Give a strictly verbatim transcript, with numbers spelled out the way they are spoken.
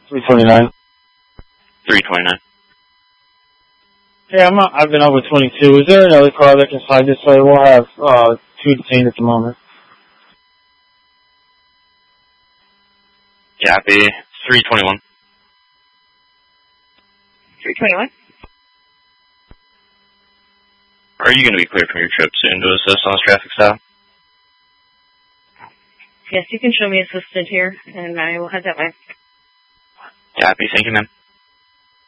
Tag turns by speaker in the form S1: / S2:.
S1: three twenty-nine.
S2: three twenty-nine.
S1: Yeah, I'm not, I've been over twenty-two. Is there another car that can slide this way? We'll have uh, two detained at the moment.
S2: Copy. three twenty-one.
S3: three twenty-one.
S2: Are you going to be cleared from your trip soon to assist on this traffic stop?
S3: Yes, you can show me assistant here, and I will head that way.
S2: Copy. Thank you, ma'am.